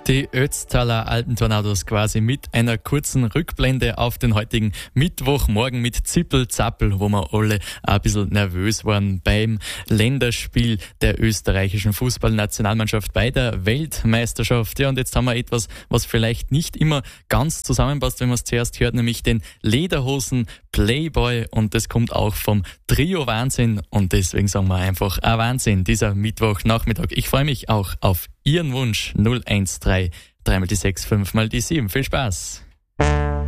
Die Ötztaler Alpentornados quasi mit einer kurzen Rückblende auf den heutigen Mittwochmorgen mit Zippel-Zappel, wo wir alle ein bisschen nervös waren beim Länderspiel der österreichischen Fußballnationalmannschaft bei der Weltmeisterschaft. Ja, und jetzt haben wir etwas, was vielleicht nicht immer ganz zusammenpasst, wenn man es zuerst hört, nämlich den Lederhosen Playboy, und das kommt auch vom Trio Wahnsinn, und deswegen sagen wir einfach ein Wahnsinn dieser Mittwochnachmittag. Ich freue mich auch auf Ihren Wunsch 013 3 mal die 6, 5 mal die 7. Viel Spaß!